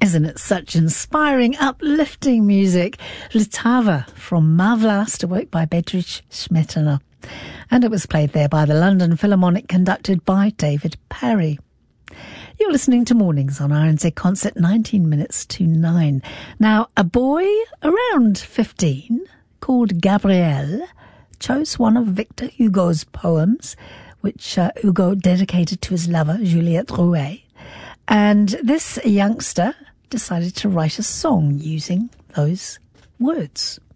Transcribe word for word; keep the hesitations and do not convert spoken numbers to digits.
Isn't it such inspiring, uplifting music? Litava from Ma Vlasterwerk by Bedřich Smetana. And it was played there by the London Philharmonic, conducted by David Parry. You're listening to Mornings on R N Z Concert, nineteen minutes to nine. Now, a boy around fifteen called Gabriel chose one of Victor Hugo's poems, which uh, Hugo dedicated to his lover, Juliette Drouet. And this youngster decided to write a song using those words.